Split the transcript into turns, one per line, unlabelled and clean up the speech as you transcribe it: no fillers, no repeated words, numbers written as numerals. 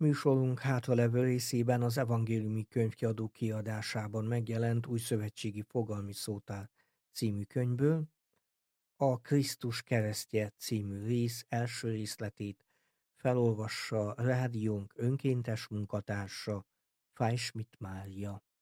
Műsorunk hátralevő részében az Evangéliumi Könyvkiadó kiadásában megjelent Újszövetségi Fogalmi Szótár című könyvből a Krisztus keresztje című rész első részletét felolvassa rádiónk önkéntes munkatársa, Fáj Schmidt Mária.